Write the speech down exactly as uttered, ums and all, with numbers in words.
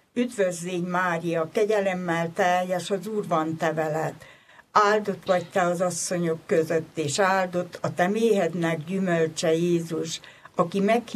Üdvözlégy Mária, kegyelemmel teljes, az Úr van te veled. Áldott vagy te az asszonyok között, és áldott a te méhednek gyümölcse Jézus, aki meg